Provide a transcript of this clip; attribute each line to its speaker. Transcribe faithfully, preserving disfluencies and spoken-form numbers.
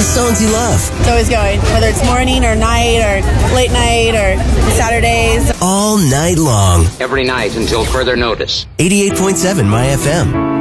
Speaker 1: the songs you love.
Speaker 2: It's always going, whether it's morning or night or late night or Saturdays.
Speaker 1: All night long.
Speaker 3: Every night until further notice.
Speaker 1: eighty-eight point seven My F M.